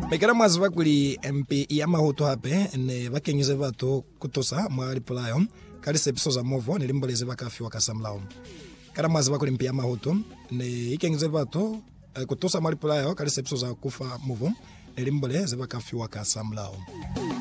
Mekara mwazi vakuli MP ya mahoto hape ne vakenyize vato kutosa mwali pulayo kali sepiso za movo nilimboleze vakafi wakasamlao. Kara mwazi vakuli MP ya mahoto ne ikenyize vato kutosa mwali pulayo kali sepiso za kufa movo nilimboleze vakafi wakasamlao.